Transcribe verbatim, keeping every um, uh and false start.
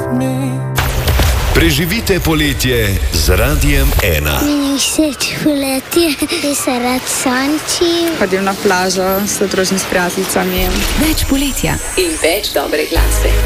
Preživite poletje z Radiem ena. Meni všeč poletje, ki se rad sonči. Hodim na plažo, se družim s prijateljicami. Več poletja in več dobre glasbe.